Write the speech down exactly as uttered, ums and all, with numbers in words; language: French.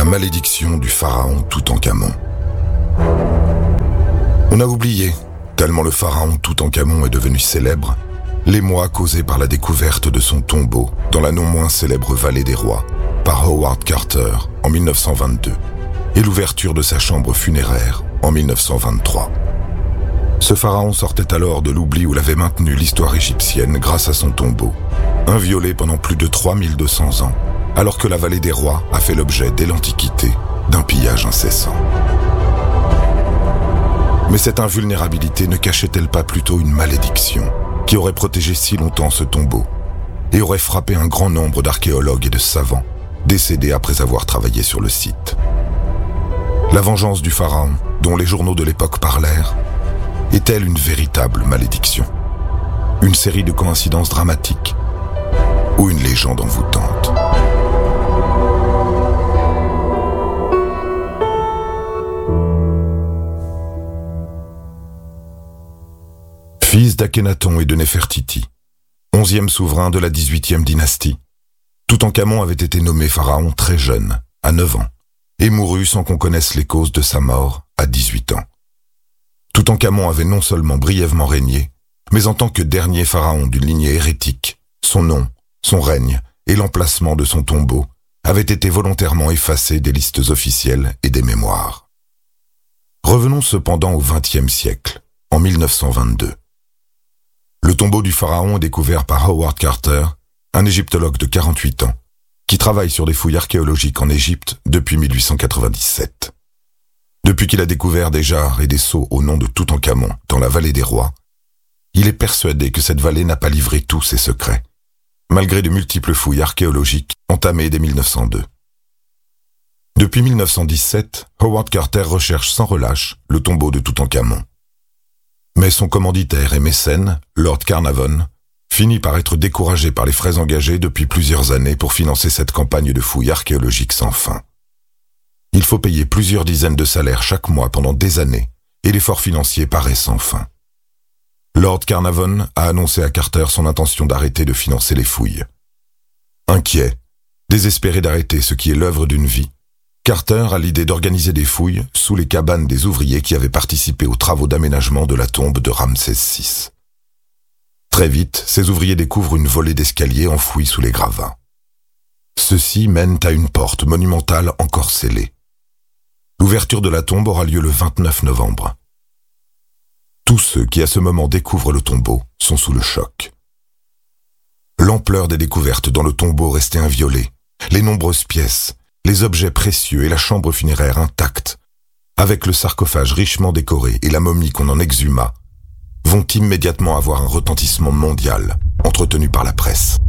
malédiction du pharaon Toutankhamon. On a oublié, tellement le pharaon Toutankhamon est devenu célèbre, les mois causés par la découverte de son tombeau dans la non moins célèbre Vallée des Rois par Howard Carter en mille neuf cent vingt-deux et l'ouverture de sa chambre funéraire en mille neuf cent vingt-trois. Ce pharaon sortait alors de l'oubli où l'avait maintenu l'histoire égyptienne grâce à son tombeau, inviolé pendant plus de trois mille deux cents ans, alors que la Vallée des Rois a fait l'objet dès l'Antiquité d'un pillage incessant. Mais cette invulnérabilité ne cachait-elle pas plutôt une malédiction qui aurait protégé si longtemps ce tombeau et aurait frappé un grand nombre d'archéologues et de savants décédés après avoir travaillé sur le site? La vengeance du pharaon, dont les journaux de l'époque parlèrent, est-elle une véritable malédiction? Une série de coïncidences dramatiques ou une légende envoûtante? Fils d'Akhénaton et de Néfertiti, onzième souverain de la dix-huitième dynastie, Toutankhamon avait été nommé pharaon très jeune, à neuf ans, et mourut sans qu'on connaisse les causes de sa mort à dix-huit ans. Toutankhamon avait non seulement brièvement régné, mais en tant que dernier pharaon d'une lignée hérétique, son nom, son règne et l'emplacement de son tombeau avaient été volontairement effacés des listes officielles et des mémoires. Revenons cependant au vingtième siècle, en mille neuf cent vingt-deux. Le tombeau du pharaon est découvert par Howard Carter, un égyptologue de quarante-huit ans, qui travaille sur des fouilles archéologiques en Égypte depuis mille huit cent quatre-vingt-dix-sept. Depuis qu'il a découvert des jarres et des sceaux au nom de Toutankhamon dans la Vallée des Rois, il est persuadé que cette vallée n'a pas livré tous ses secrets, malgré de multiples fouilles archéologiques entamées dès mille neuf cent deux. Depuis mille neuf cent dix-sept, Howard Carter recherche sans relâche le tombeau de Toutankhamon. Mais son commanditaire et mécène, Lord Carnarvon, finit par être découragé par les frais engagés depuis plusieurs années pour financer cette campagne de fouilles archéologiques sans fin. Il faut payer plusieurs dizaines de salaires chaque mois pendant des années, et l'effort financier paraît sans fin. Lord Carnarvon a annoncé à Carter son intention d'arrêter de financer les fouilles. Inquiet, désespéré d'arrêter ce qui est l'œuvre d'une vie, Carter a l'idée d'organiser des fouilles sous les cabanes des ouvriers qui avaient participé aux travaux d'aménagement de la tombe de Ramsès six. Très vite, ces ouvriers découvrent une volée d'escaliers enfouis sous les gravats. Ceux-ci mènent à une porte monumentale encore scellée. L'ouverture de la tombe aura lieu le vingt-neuf novembre. Tous ceux qui à ce moment découvrent le tombeau sont sous le choc. L'ampleur des découvertes dans le tombeau restait inviolée, les nombreuses pièces, les objets précieux et la chambre funéraire intacte, avec le sarcophage richement décoré et la momie qu'on en exhuma, vont immédiatement avoir un retentissement mondial entretenu par la presse.